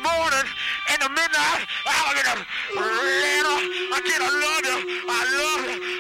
morning, in the midnight hour. Again, I love you. I love you.